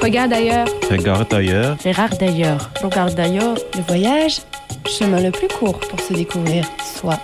Regarde ailleurs. Regarde ailleurs. Regarde ailleurs. Regarde ailleurs. Le voyage, chemin le plus court pour se découvrir soi.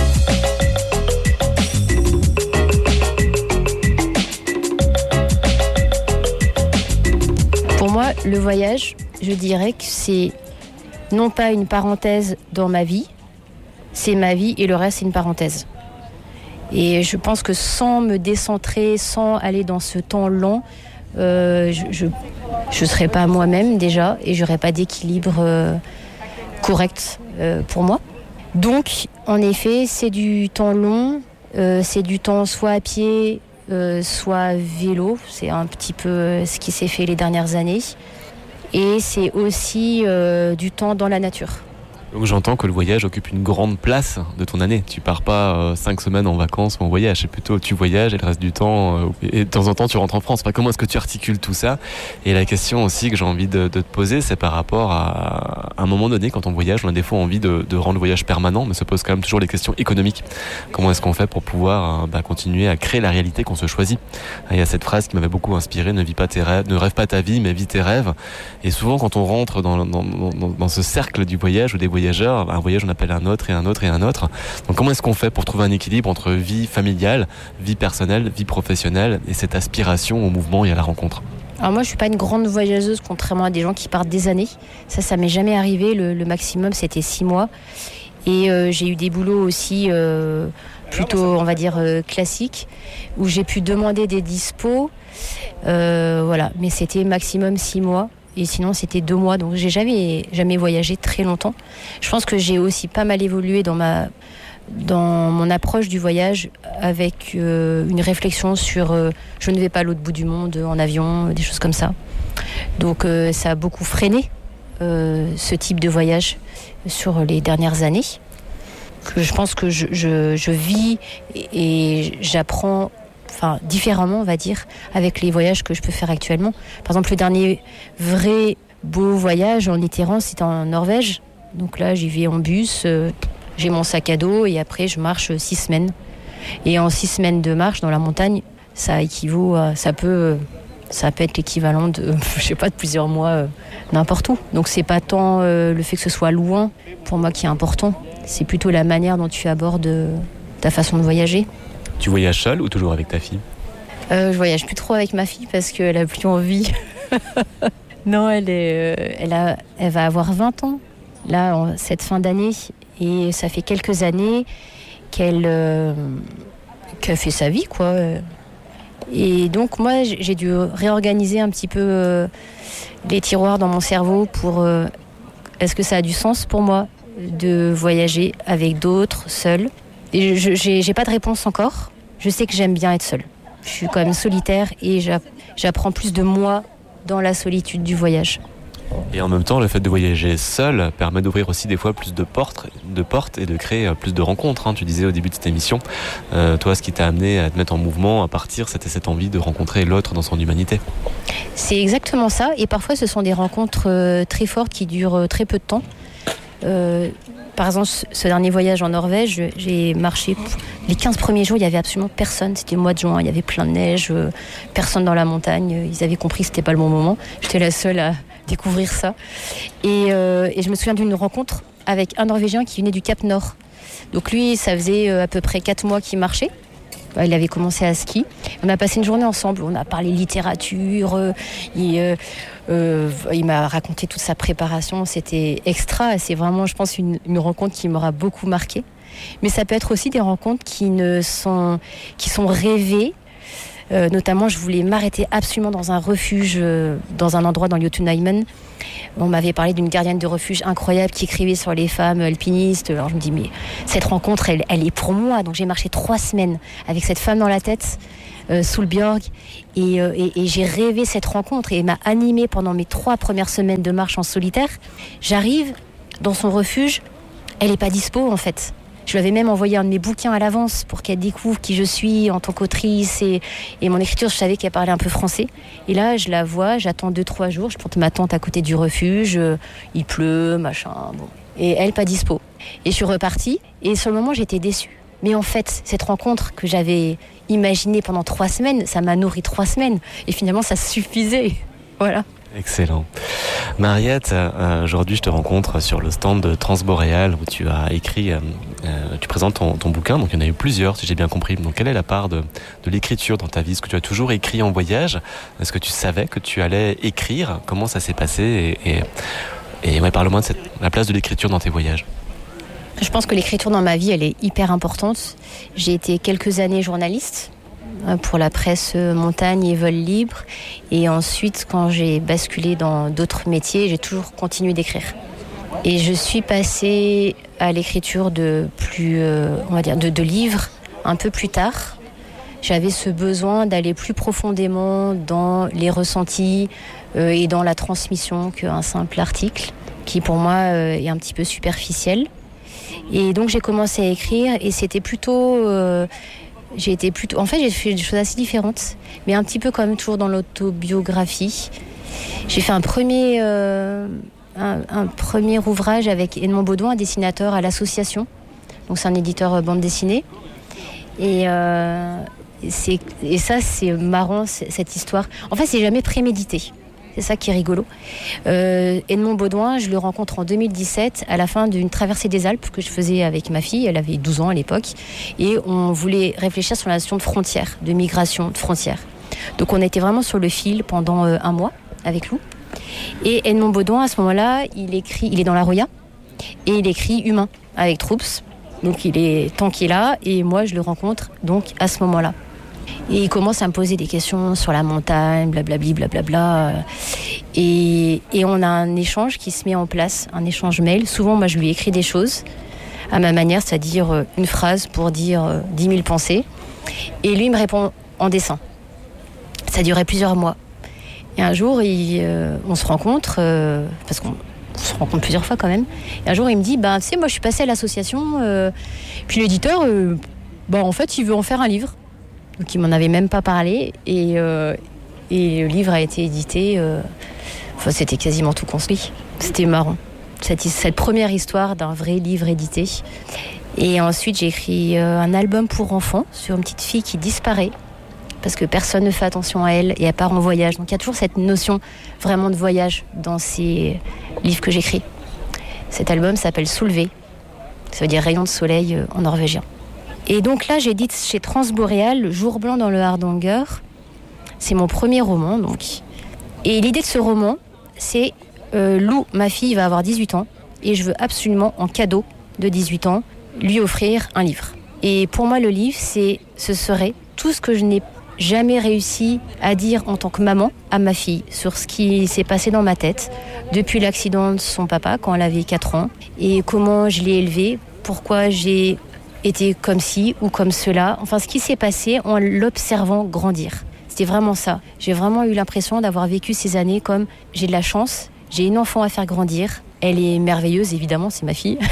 Pour moi, le voyage, je dirais que c'est non pas une parenthèse dans ma vie, c'est ma vie et le reste, c'est une parenthèse. Et je pense que sans me décentrer, sans aller dans ce temps lent, je ne serais pas moi-même déjà et j'aurais pas d'équilibre correct pour moi. Donc, en effet, c'est du temps long, c'est du temps soit à pied, soit à vélo. C'est un petit peu ce qui s'est fait les dernières années. Et c'est aussi du temps dans la nature. Donc j'entends que le voyage occupe une grande place de ton année. Tu pars pas 5 semaines en vacances ou en voyage, c'est plutôt tu voyages et le reste du temps, et de temps en temps tu rentres en France. Enfin, comment est-ce que tu articules tout ça ? Et la question aussi que j'ai envie de te poser, c'est par rapport à un moment donné, quand on voyage, on a des fois envie de rendre le voyage permanent, mais se pose quand même toujours les questions économiques. Comment est-ce qu'on fait pour pouvoir continuer à créer la réalité qu'on se choisit ? Il y a cette phrase qui m'avait beaucoup inspiré, ne rêve pas ta vie, mais vis tes rêves. Et souvent quand on rentre dans ce cercle du voyage ou des voyageurs, un voyage on appelle un autre et un autre et un autre. Donc comment est-ce qu'on fait pour trouver un équilibre entre vie familiale, vie personnelle, vie professionnelle et cette aspiration au mouvement et à la rencontre ? Alors moi je suis pas une grande voyageuse contrairement à des gens qui partent des années. Ça m'est jamais arrivé, le maximum c'était 6 mois. Et j'ai eu des boulots aussi plutôt on va dire classiques où j'ai pu demander des dispos. Voilà, mais c'était maximum 6 mois. Et sinon, c'était 2 mois, donc j'ai jamais voyagé très longtemps. Je pense que j'ai aussi pas mal évolué dans mon approche du voyage avec une réflexion sur je ne vais pas à l'autre bout du monde en avion, des choses comme ça. Donc ça a beaucoup freiné ce type de voyage sur les dernières années. Que je pense que je vis et j'apprends différemment, on va dire, avec les voyages que je peux faire actuellement. Par exemple, le dernier vrai beau voyage en itinérance, c'était en Norvège. Donc là, j'y vais en bus, j'ai mon sac à dos et après, je marche 6 semaines. Et en 6 semaines de marche dans la montagne, ça équivaut à... Ça peut être l'équivalent de, de plusieurs mois n'importe où. Donc c'est pas tant le fait que ce soit loin, pour moi, qui est important. C'est plutôt la manière dont tu abordes ta façon de voyager. Tu voyages seule ou toujours avec ta fille ? Je voyage plus trop avec ma fille parce qu'elle a plus envie. Non, elle va avoir 20 ans, là, cette fin d'année. Et ça fait quelques années qu'elle fait sa vie, quoi. Et donc, moi, j'ai dû réorganiser un petit peu les tiroirs dans mon cerveau pour... est-ce que ça a du sens pour moi de voyager avec d'autres, seule ? Et j'ai pas de réponse encore. Je sais que j'aime bien être seule. Je suis quand même solitaire et j'apprends plus de moi dans la solitude du voyage. Et en même temps, le fait de voyager seul permet d'ouvrir aussi des fois plus de portes et de créer plus de rencontres. Tu disais au début de cette émission, toi, ce qui t'a amené à te mettre en mouvement, à partir, c'était cette envie de rencontrer l'autre dans son humanité. C'est exactement ça. Et parfois, ce sont des rencontres très fortes qui durent très peu de temps. Par exemple, ce dernier voyage en Norvège, j'ai marché. Les 15 premiers jours, il n'y avait absolument personne. C'était le mois de juin, il y avait plein de neige, personne dans la montagne. Ils avaient compris que ce n'était pas le bon moment. J'étais la seule à découvrir ça. Et je me souviens d'une rencontre avec un Norvégien qui venait du Cap Nord. Donc lui, ça faisait à peu près 4 mois qu'il marchait. Il avait commencé à ski. On a passé une journée ensemble. On a parlé littérature. Il m'a raconté toute sa préparation. C'était extra. C'est vraiment, je pense, une rencontre qui m'aura beaucoup marquée. Mais ça peut être aussi des rencontres qui sont rêvées. Notamment, je voulais m'arrêter absolument dans un refuge, dans un endroit dans le Jotunheimen. On m'avait parlé d'une gardienne de refuge incroyable qui écrivait sur les femmes alpinistes. Alors je me dis, mais cette rencontre, elle est pour moi. Donc j'ai marché 3 semaines avec cette femme dans la tête, sous le Björg. Et j'ai rêvé cette rencontre et elle m'a animée pendant mes 3 premières semaines de marche en solitaire. J'arrive dans son refuge, elle n'est pas dispo en fait. Je lui avais même envoyé un de mes bouquins à l'avance pour qu'elle découvre qui je suis en tant qu'autrice et mon écriture, je savais qu'elle parlait un peu français. Et là, je la vois, j'attends 2-3 jours, je porte ma tente à côté du refuge, il pleut, machin, bon. Et elle, pas dispo. Et je suis repartie, et sur le moment, j'étais déçue. Mais en fait, cette rencontre que j'avais imaginée pendant 3 semaines, ça m'a nourri 3 semaines. Et finalement, ça suffisait. Voilà. Excellent. Mariette, aujourd'hui je te rencontre sur le stand de Transboréal où tu as écrit, tu présentes ton bouquin, donc il y en a eu plusieurs si j'ai bien compris. Donc quelle est la part de l'écriture dans ta vie? Est-ce que tu as toujours écrit en voyage? Est-ce que tu savais que tu allais écrire? Comment ça s'est passé? Et ouais, parle-moi de la place de l'écriture dans tes voyages. Je pense que l'écriture dans ma vie, elle est hyper importante. J'ai été quelques années journaliste pour la presse montagne et vol libre. Et ensuite, quand j'ai basculé dans d'autres métiers, j'ai toujours continué d'écrire. Et je suis passée à l'écriture de livres un peu plus tard. J'avais ce besoin d'aller plus profondément dans les ressentis et dans la transmission qu'un simple article, qui pour moi est un petit peu superficiel. Et donc j'ai commencé à écrire et c'était plutôt... En fait, j'ai fait des choses assez différentes, mais un petit peu comme toujours dans l'autobiographie. J'ai fait un premier ouvrage avec Edmond Baudouin, un dessinateur à l'Association. Donc c'est un éditeur bande dessinée. Et ça, c'est marrant, cette histoire. En fait, c'est jamais prémédité. C'est ça qui est rigolo. Edmond Baudouin, je le rencontre en 2017 à la fin d'une traversée des Alpes que je faisais avec ma fille. Elle avait 12 ans à l'époque. Et on voulait réfléchir sur la notion de frontière, de migration, de frontière. Donc on était vraiment sur le fil pendant un mois avec Lou. Et Edmond Baudouin, à ce moment-là, il est dans la Roya et il écrit Humain avec Troops. Donc il est tant qu'il est là et moi je le rencontre donc à ce moment-là. Et il commence à me poser des questions sur la montagne, blablabli, blablabla. Et on a un échange qui se met en place, un échange mail. Souvent, moi, je lui écris des choses à ma manière, c'est-à-dire une phrase pour dire 10 000 pensées. Et lui, il me répond en dessin. Ça durait plusieurs mois. Et un jour, on se rencontre, parce qu'on se rencontre plusieurs fois quand même. Et un jour, il me dit, tu sais, moi, je suis passée à l'association, puis l'éditeur, en fait, il veut en faire un livre. Donc il m'en avait même pas parlé et le livre a été édité. C'était quasiment tout construit. C'était marrant. Cette première histoire d'un vrai livre édité. Et ensuite j'ai écrit un album pour enfants sur une petite fille qui disparaît parce que personne ne fait attention à elle et elle part en voyage. Donc il y a toujours cette notion vraiment de voyage dans ces livres que j'écris. Cet album s'appelle Soulever. Ça veut dire rayon de soleil en norvégien. Et donc là, j'édite chez Transboréal, Jour blanc dans le Hardanger. C'est mon premier roman, donc. Et l'idée de ce roman, c'est Lou, ma fille, va avoir 18 ans. Et je veux absolument, en cadeau de 18 ans, lui offrir un livre. Et pour moi, le livre, ce serait tout ce que je n'ai jamais réussi à dire en tant que maman à ma fille sur ce qui s'est passé dans ma tête depuis l'accident de son papa quand elle avait 4 ans. Et comment je l'ai élevée, pourquoi j'ai était comme ci ou comme cela. Enfin, ce qui s'est passé en l'observant grandir. C'était vraiment ça. J'ai vraiment eu l'impression d'avoir vécu ces années comme j'ai de la chance, j'ai une enfant à faire grandir. Elle est merveilleuse, évidemment, c'est ma fille.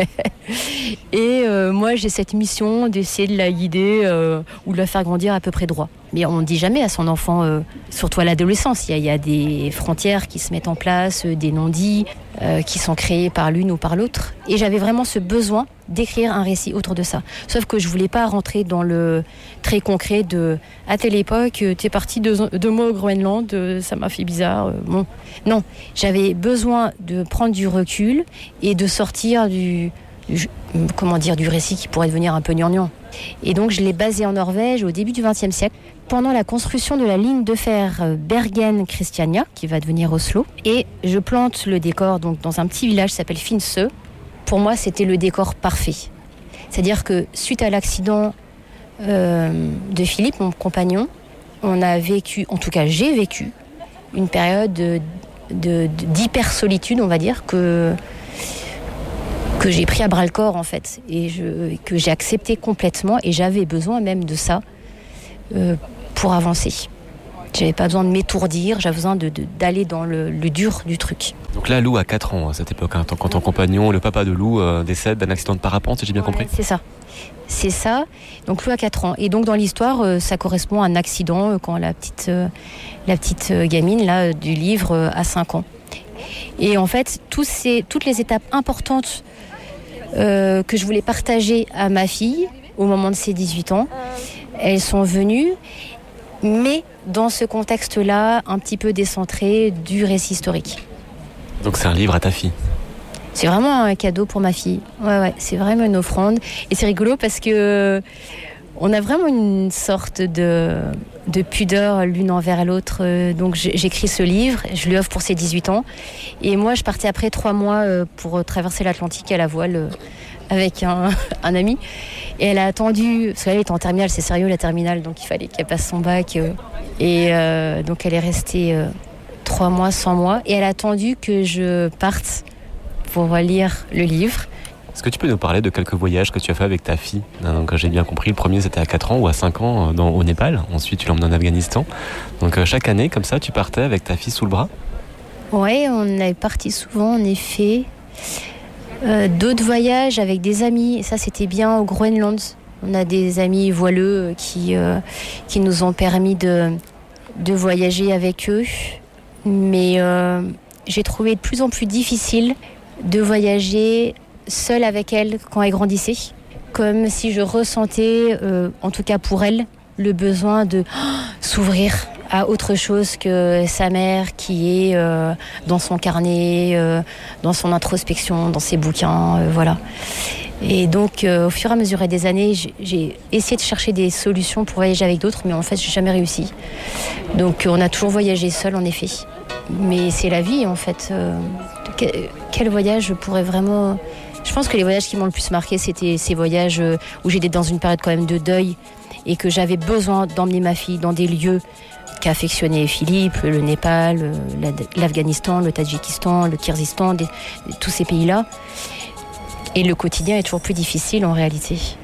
Et moi, j'ai cette mission d'essayer de la guider ou de la faire grandir à peu près droit. Mais on ne dit jamais à son enfant, surtout à l'adolescence, il y a des frontières qui se mettent en place, des non-dits qui sont créés par l'une ou par l'autre. Et j'avais vraiment ce besoin d'écrire un récit autour de ça. Sauf que je ne voulais pas rentrer dans le très concret de « à telle époque, t'es parti 2 mois au Groenland, ça m'a fait bizarre. » Bon, non, j'avais besoin de prendre du recul et de sortir du récit qui pourrait devenir un peu gnangnan. Et donc je l'ai basé en Norvège au début du XXe siècle, pendant la construction de la ligne de fer Bergen-Christiania, qui va devenir Oslo. Et je plante le décor donc, dans un petit village qui s'appelle Finse. Pour moi, c'était le décor parfait. C'est-à-dire que suite à l'accident de Philippe, mon compagnon, on a vécu, en tout cas j'ai vécu, une période d'hyper-solitude, on va dire, que j'ai pris à bras-le-corps en fait, et que j'ai accepté complètement, et j'avais besoin même de ça pour avancer. J'avais pas besoin de m'étourdir, j'avais besoin d'aller dans le dur du truc. Donc là, Lou a 4 ans à cette époque, hein, quand ton compagnon, le papa de Lou, décède d'un accident de parapente, si j'ai bien compris. C'est ça. Donc Lou a 4 ans. Et donc dans l'histoire, ça correspond à un accident quand la petite gamine là, du livre a 5 ans. Et en fait, toutes les étapes importantes que je voulais partager à ma fille au moment de ses 18 ans, elles sont venues. mais dans ce contexte-là, un petit peu décentré du récit historique. Donc c'est un livre à ta fille? C'est vraiment un cadeau pour ma fille. Ouais, c'est vraiment une offrande. Et c'est rigolo parce que on a vraiment une sorte de pudeur l'une envers l'autre. Donc j'écris ce livre, je lui offre pour ses 18 ans. Et moi, je partais après 3 mois pour traverser l'Atlantique à la voile avec un ami. Et elle a attendu, parce qu'elle était en terminale, c'est sérieux la terminale, donc il fallait qu'elle passe son bac. Et donc elle est restée 3 mois, 100 mois. Et elle a attendu que je parte pour lire le livre. Est-ce que tu peux nous parler de quelques voyages que tu as fait avec ta fille? Donc j'ai bien compris, le premier c'était à 4 ans ou à 5 ans au Népal. Ensuite tu l'emmènes en Afghanistan. Donc chaque année comme ça tu partais avec ta fille sous le bras? Oui, on est parti souvent en effet. D'autres voyages avec des amis, et ça c'était bien au Groenland. On a des amis voileux qui nous ont permis de voyager avec eux. Mais j'ai trouvé de plus en plus difficile de voyager seule avec elle quand elle grandissait, comme si je ressentais, en tout cas pour elle, le besoin de s'ouvrir à autre chose que sa mère qui est dans son carnet, dans son introspection, dans ses bouquins, voilà. Et donc, au fur et à mesure des années, j'ai essayé de chercher des solutions pour voyager avec d'autres, mais en fait, j'ai jamais réussi. Donc, on a toujours voyagé seul, en effet. Mais c'est la vie, en fait. Quel voyage je pourrais vraiment... Je pense que les voyages qui m'ont le plus marqué, c'était ces voyages où j'étais dans une période quand même de deuil et que j'avais besoin d'emmener ma fille dans des lieux qu'affectionnait Philippe, le Népal, l'Afghanistan, le Tadjikistan, le Kyrgyzstan, tous ces pays-là. Et le quotidien est toujours plus difficile en réalité.